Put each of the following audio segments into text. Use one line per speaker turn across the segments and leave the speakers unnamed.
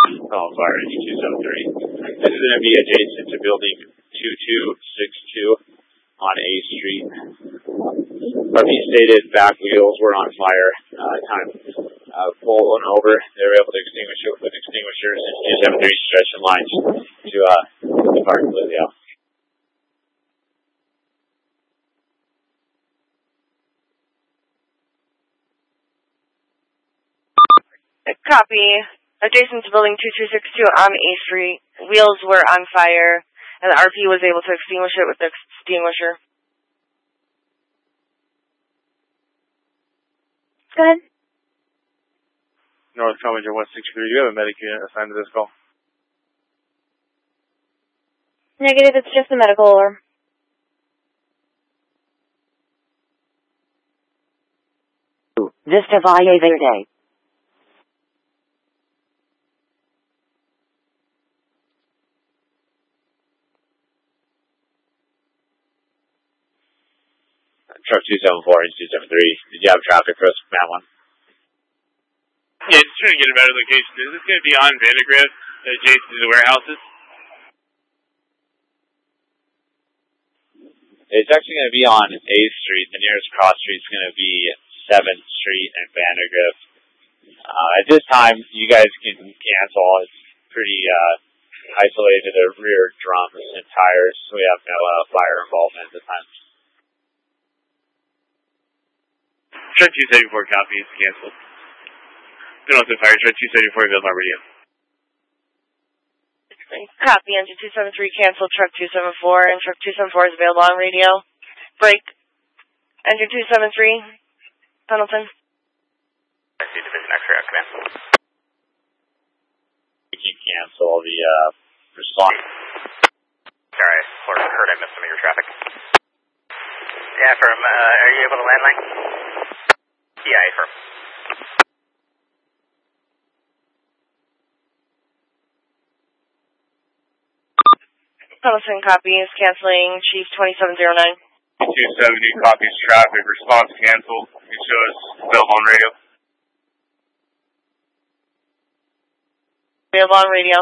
Call fire engine 273. This is going to be adjacent to building 2262 on A Street. RP stated back wheels were on fire. Time pulling over, they were able to extinguish it with extinguishers and 273 stretching lines to the car completely out.
Copy. Adjacent to building 2262 on A Street, wheels were on fire, and the RP was able to extinguish it with the extinguisher. Go ahead.
North Commander 163, do you have a medic unit assigned to this call?
Negative, it's just a medical alarm.
Vista Valle Verde.
Truck 274 and 273. Did you have traffic for us, man 1?
Yeah, just trying to get a better location. Is this going to be on Vandergrift, adjacent to the warehouses?
It's actually going to be on A Street. The nearest cross street is going to be 7th Street and Vandergrift. At this time, you guys can cancel. It's pretty isolated to the rear drums and tires, so we have no fire involvement at this time.
Truck 274 copy is canceled. Been on the fire, truck 274 available on radio.
Copy, engine 273 canceled, truck 274, and truck 274 is available on radio. Break. Engine 273, Pendleton.
I see Division X-ray, command.
We can cancel the response.
Sorry, Florida heard I missed some of your traffic. Yeah, firm. Are you able to landline? Yeah, firm.
Pendleton copy is canceling, Chief 2709.
270 copies traffic, response canceled. It shows available on radio.
Available on radio.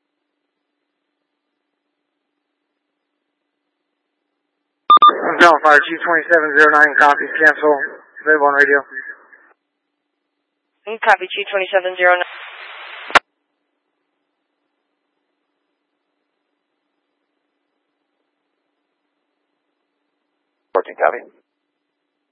Down fire, Chief 2709, copy, cancel, available on radio.
Copy, Chief 2709.
14, copy.